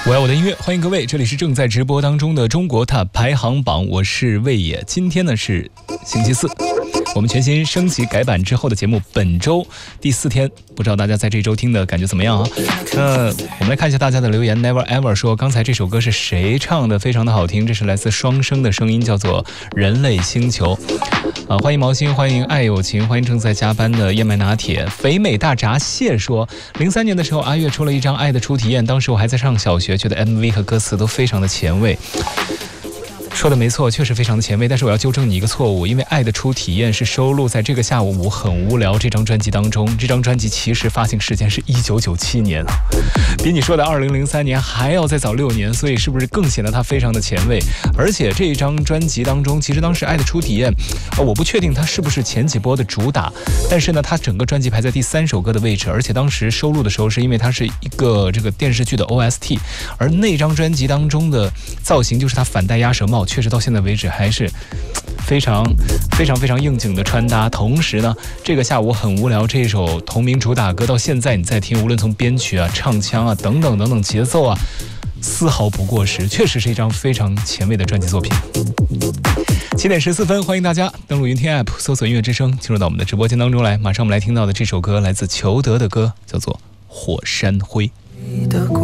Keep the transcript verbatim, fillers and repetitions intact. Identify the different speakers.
Speaker 1: 我要我的音乐，欢迎各位，这里是正在直播当中的中国 Top 排行榜，我是魏野。今天呢是星期四，我们全新升级改版之后的节目，本周第四天，不知道大家在这周听的感觉怎么样啊？那我们来看一下大家的留言。Never Ever 说，刚才这首歌是谁唱的？非常的好听，这是来自双生的声音，叫做《人类星球》。啊，欢迎毛心，欢迎爱有情，欢迎正在加班的燕麦拿铁。肥美大闸蟹说，零三年的时候，阿月出了一张《爱的初体验》，当时我还在上小学，觉得 M V 和歌词都非常的前卫。说的没错，确实非常的前卫，但是我要纠正你一个错误，因为《爱的初体验》是收录在这个下午很无聊这张专辑当中，这张专辑其实发行时间是一九九七年，比你说的二零零三年还要再早六年，所以是不是更显得它非常的前卫？而且这一张专辑当中，其实当时《爱的初体验》呃，我不确定它是不是前几波的主打，但是呢，它整个专辑排在第三首歌的位置，而且当时收录的时候是因为它是一个这个电视剧的 O S T， 而那张专辑当中的造型就是它反戴鸭舌帽，确实到现在为止还是非常非常非常应景的穿搭。同时呢，这个下午很无聊这首同名主打歌到现在你再听，无论从编曲啊、唱腔啊等等等等节奏啊，丝毫不过时，确实是一张非常前卫的专辑作品。七点十四分，欢迎大家登录云听 App 搜索音乐之声，进入到我们的直播间当中来。马上我们来听到的这首歌来自裘德的歌，叫做《火山灰》。